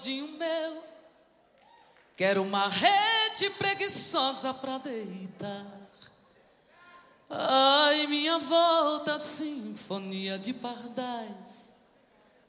de meu. Quero uma rede preguiçosa pra deitar. Ai, minha volta, sinfonia de pardais.